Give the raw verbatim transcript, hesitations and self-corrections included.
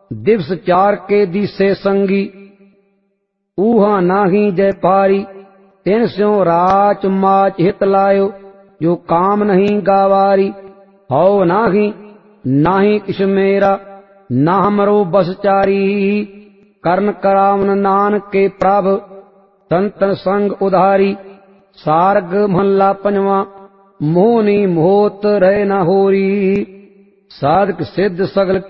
दिवस चार के दिसे संगी, ऊहा नाही जय पारी। तिन स्यों राच माच हित लायो, जो काम नहीं गावारी। हौ नाही नाही किछ मेरा, ना हमरो बस चारी। करन करावन नानक के प्रभ, तन तन संग उधारी। सारग महला पंजवा, मोहनी मोहत रहे न होरी। साधक सिद्ध सगल